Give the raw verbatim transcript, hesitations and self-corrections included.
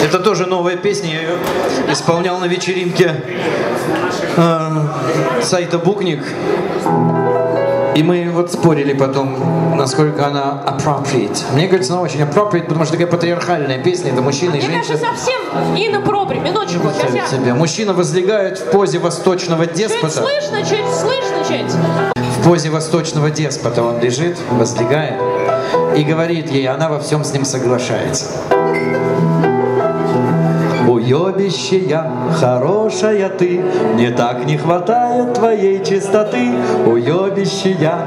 Это тоже новая песня, я ее исполнял на вечеринке э, сайта Букник. И мы вот спорили потом, насколько она appropriate. Мне кажется, она очень appropriate, потому что такая патриархальная песня, это мужчина и Мне женщина. кажется, совсем инапропри. Минуточку, сейчас я... Себя. Мужчина возлегает в позе восточного деспота. Чуть слышно, чуть слышно, чуть. В позе восточного деспота он лежит, возлегает и говорит ей, она во всем с ним соглашается. Уебищая, хорошая ты, мне так не хватает твоей чистоты. Уебищая.